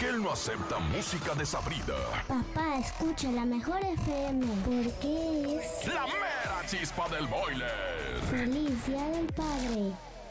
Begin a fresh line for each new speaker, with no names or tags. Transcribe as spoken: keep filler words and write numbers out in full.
que él no acepta música desabrida.
Papá, escucha la mejor F M, porque es
La mera chispa del boiler.
Feliz Día del Padre.